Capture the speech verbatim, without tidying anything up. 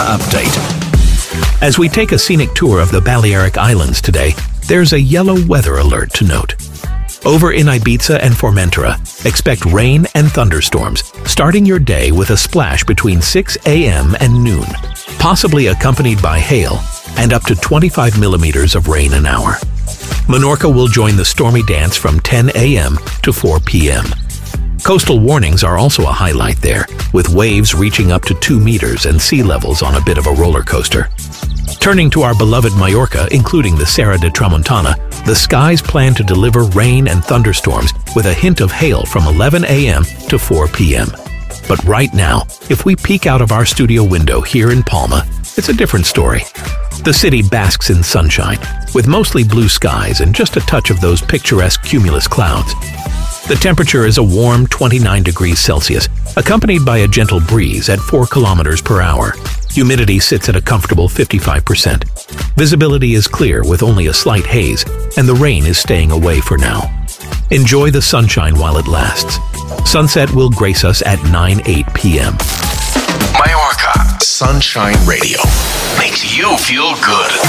Update. As we take a scenic tour of the Balearic Islands today, there's a yellow weather alert to note. Over in Ibiza and Formentera, expect rain and thunderstorms, starting your day with a splash between six a.m. and noon, possibly accompanied by hail and up to twenty-five millimeters of rain an hour. Menorca will join the stormy dance from ten a.m. to four p.m. Coastal warnings are also a highlight there, with waves reaching up to two meters and sea levels on a bit of a roller coaster. Turning to our beloved Mallorca, including the Serra de Tramontana, the skies plan to deliver rain and thunderstorms with a hint of hail from eleven a.m. to four p.m. But right now, if we peek out of our studio window here in Palma, it's a different story. The city basks in sunshine, with mostly blue skies and just a touch of those picturesque cumulus clouds. The temperature is a warm twenty-nine degrees Celsius, accompanied by a gentle breeze at four kilometers per hour. Humidity sits at a comfortable fifty-five percent. Visibility is clear with only a slight haze, and the rain is staying away for now. Enjoy the sunshine while it lasts. Sunset will grace us at nine eight p.m. Mallorca Sunshine Radio makes you feel good.